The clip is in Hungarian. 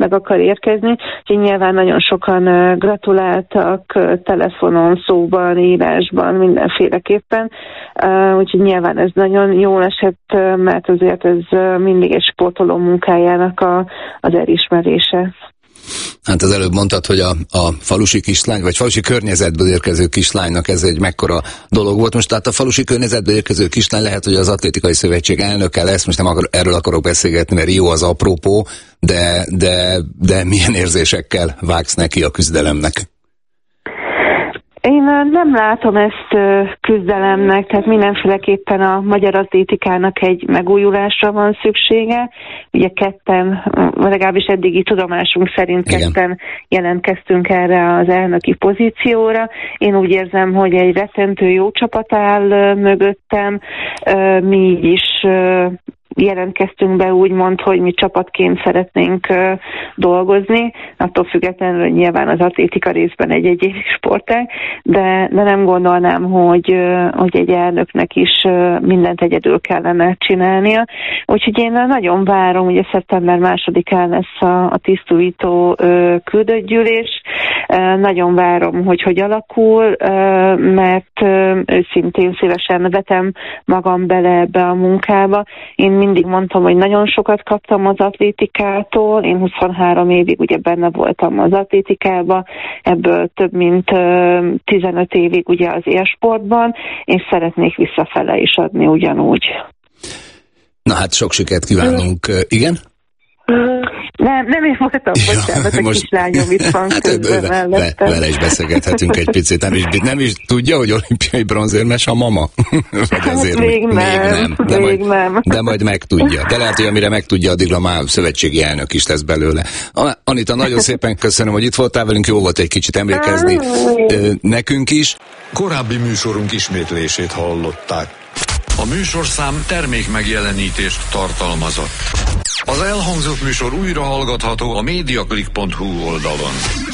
meg akar érkezni. Úgyhogy nyilván nagyon sokan gratuláltak telefonon, szóban, írásban, mindenféleképpen. Úgyhogy nyilván ez nagyon jól esett, mert azért ez mindig egy sportoló munkájának az elismerése. Hát az előbb mondtad, hogy a falusi kislány, vagy falusi környezetből érkező kislánynak ez egy mekkora dolog volt. Most tehát a falusi környezetből érkező kislány lehet, hogy az Atlétikai Szövetség elnöke lesz, most nem erről akarok beszélgetni, mert jó az apropó, de milyen érzésekkel vágsz neki a küzdelemnek? Én nem látom ezt küzdelemnek, tehát mindenféleképpen a magyar atlétikának egy megújulásra van szüksége. Ugye ketten, legalábbis eddigi tudomásunk szerint ketten jelentkeztünk erre az elnöki pozícióra. Én úgy érzem, hogy egy rettentő jó csapat áll mögöttem, mi így is jelentkeztünk be úgymond, hogy mi csapatként szeretnénk dolgozni, attól függetlenül, hogy nyilván az atlétika részben egy sportág, de nem gondolnám, hogy egy elnöknek is mindent egyedül kellene csinálnia. Úgyhogy én nagyon várom, ugye szeptember 2-án lesz a tisztújító küldöttgyűlés, nagyon várom, hogy alakul, mert őszintén szívesen vetem magam bele ebbe a munkába. Én mindig mondtam, hogy nagyon sokat kaptam az atlétikától, én 23 évig ugye benne voltam az atlétikában, ebből több mint 15 évig ugye az élsportban, és szeretnék visszafele is adni ugyanúgy. Na hát sok sikert kívánunk. Igen? Nem is voltam, bocsánat, a kislányom itt van közben mellettem. Vele is beszélgethetünk egy picit. Nem is tudja, hogy olimpiai bronzérmes a mama? Vagy azért még nem. De majd megtudja. De lehet, hogy amire megtudja, addigra már szövetségi elnök is lesz belőle. Anita, nagyon szépen köszönöm, hogy itt voltál velünk. Jó volt egy kicsit emlékezni nekünk is. Korábbi műsorunk ismétlését hallották. A műsorszám termék megjelenítést tartalmazott. Az elhangzott műsor újra hallgatható a mediaclick.hu oldalon.